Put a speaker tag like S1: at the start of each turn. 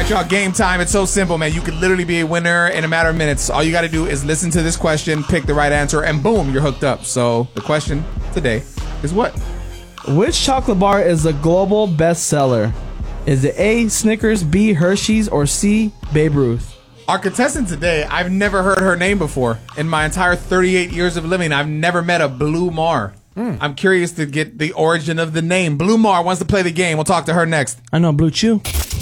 S1: right, y'all, game time. It's so simple, man. You could literally be a winner in a matter of minutes. All you got to do is listen to this question, pick the right answer, and boom, you're hooked up. So the question today is what?
S2: Which chocolate bar is the global bestseller? Is it A, Snickers, B, Hershey's, or C, Babe Ruth?
S1: Our contestant today, I've never heard her name before. In my entire 38 years of living, I've never met a Blue Mar. I'm curious to get the origin of the name. Blue Mar wants to play the game. We'll talk to her next.
S2: I know, Blue Chew.